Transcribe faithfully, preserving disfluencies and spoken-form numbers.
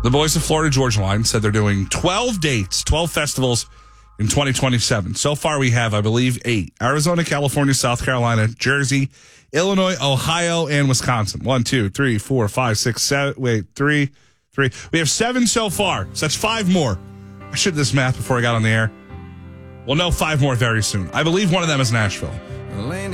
The boys of Florida Georgia Line said they're doing twelve dates, twelve festivals in twenty twenty-seven. So far, we have, I believe, eight. Arizona, California, South Carolina, Jersey, Illinois, Ohio, and Wisconsin. One, two, three, four, five, six, seven. Wait, three, three. We have seven so far. So that's five more. I should have this math before I got on the air. We'll know five more very soon. I believe one of them is Nashville.